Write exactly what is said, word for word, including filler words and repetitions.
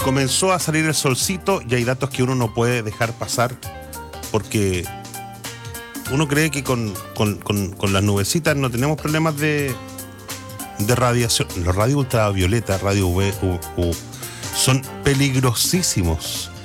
comenzó a salir el solcito y hay datos que uno no puede dejar pasar porque uno cree que con, con, con, con las nubecitas no tenemos problemas de, de radiación. Los radios ultravioleta, radio U V, U, U, son peligrosísimos.